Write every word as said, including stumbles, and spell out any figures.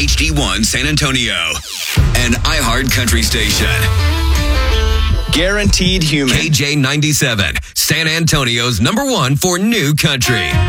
H D one San Antonio, an iHeart Country station. Guaranteed human. K J ninety-seven, San Antonio's number one for new country.